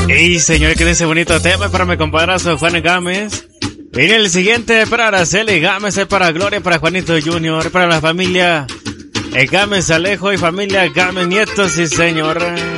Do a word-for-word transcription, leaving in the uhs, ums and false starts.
Y señor, que ese bonito tema para mi compadrazo Juan Gámez. Viene el siguiente para Araceli Gámez, para Gloria, para Juanito Junior, para la familia Gámez Alejo y familia Gámez Nietos, sí señor.